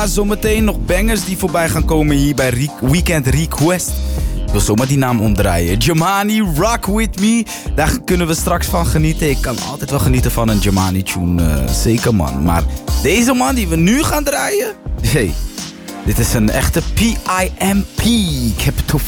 Ja, zometeen nog bangers die voorbij gaan komen hier bij Weekend Request. Ik wil zomaar die naam omdraaien. Jamani, Rock With Me. Daar kunnen we straks van genieten. Ik kan altijd wel genieten van een Jamani-tune. Zeker, man. Maar deze man die we nu gaan draaien... Hey, dit is een echte PIMP. Ik heb het over